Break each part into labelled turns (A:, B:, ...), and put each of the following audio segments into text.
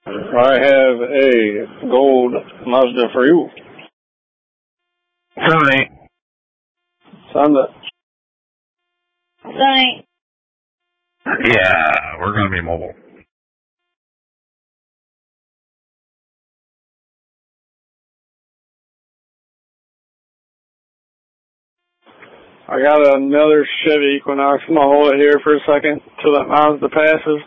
A: I have a gold Mazda for you.
B: 7-8.
A: Sunday.
C: 7-8.
B: Yeah, we're going to be mobile.
A: I got another Chevy Equinox. I'm going to hold it here for a second till that Mazda passes.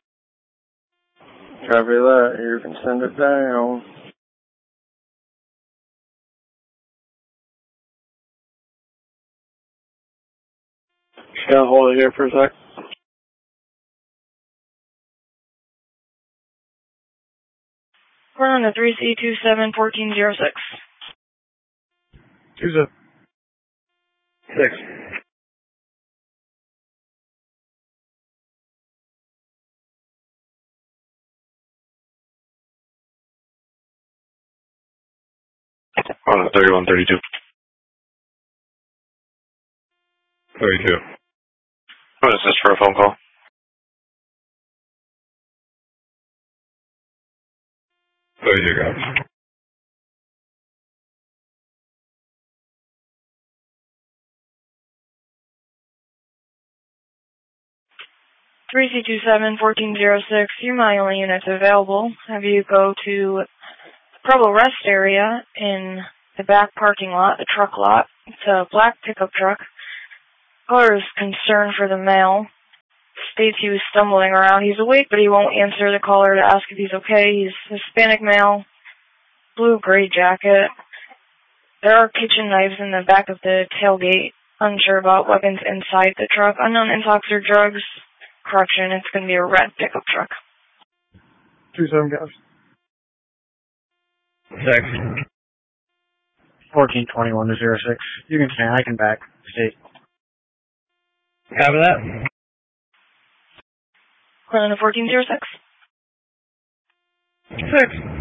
A: Copy that. You can send it down. Just going to hold it here for a sec.
C: We're on the 3C27-1406.
B: 27. 6. On a 31, 32. 32. What is this for a phone call? 32, guys.
C: C27-1406, you're my only units available. Have you go to the Pueblo Rest area in the back parking lot, the truck lot. It's a black pickup truck. Caller is concerned for the male. States he was stumbling around. He's awake, but he won't answer the caller to ask if he's okay. He's Hispanic male, blue-gray jacket. There are kitchen knives in the back of the tailgate. Unsure about weapons inside the truck. Unknown intox or drugs. Correction, it's going to be a red pickup truck.
A: 27 guys.
B: 6.
D: 1421-06. You can stand. I can back. State.
B: Copy that.
C: Clinton 1406.
B: 6.